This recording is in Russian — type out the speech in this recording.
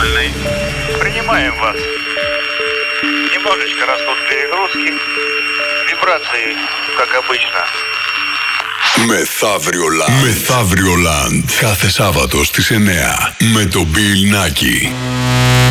нормальный. Принимаем вас. Немножечко растут перегрузки. Вибрации, как обычно. Μεθαύριο Land. Κάθε Σάββατο στις 9 με τον Bill Nacky.